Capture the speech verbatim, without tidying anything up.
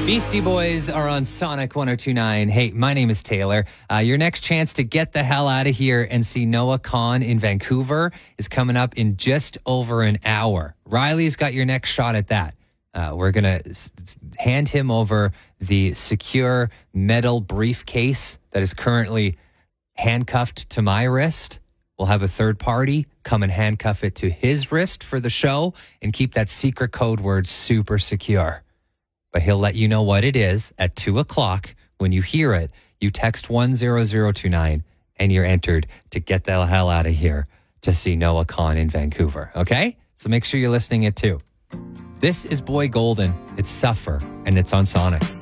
Beastie Boys are on Sonic one oh two point nine. Hey, my name is Taylor. Uh, your next chance to get the hell out of here and see Noah Kahan in Vancouver is coming up in just over an hour. Riley's got your next shot at that. Uh, we're going to s- hand him over the secure metal briefcase that is currently handcuffed to my wrist. We'll have a third party come and handcuff it to his wrist for the show and keep that secret code word super secure. But he'll let you know what it is at two o'clock. When you hear it, you text one zero zero two nine and you're entered to get the hell out of here to see Noah Kahan in Vancouver. Okay? So make sure you're listening it too. This is Boy Golden. It's Suffer, and it's on Sonic.